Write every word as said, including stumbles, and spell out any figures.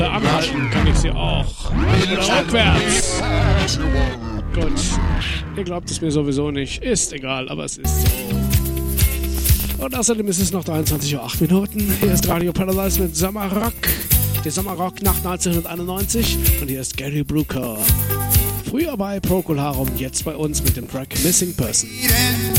Oder anhalten kann ich sie auch. Oder rückwärts. Gut. Ihr glaubt es mir sowieso nicht. Ist egal, aber es ist so. Und außerdem ist es noch dreiundzwanzig Uhr acht Minuten. Hier ist Radio Paradise mit Sommerrock. Die Sommerrock-Nacht neunzehnhunderteinundneunzig. Und hier ist Gary Brooker. Früher bei Procol Harum, jetzt bei uns mit dem Track Missing Person.